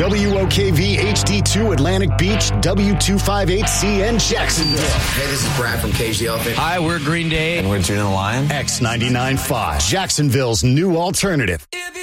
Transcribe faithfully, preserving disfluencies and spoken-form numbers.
W O K V H D two Atlantic Beach, W two fifty-eight C N Jacksonville. Hey, this is Brad from Cage the Elephant. Hi, we're Green Day. And we're Juno the Lion. X ninety-nine point five, Jacksonville's new alternative. If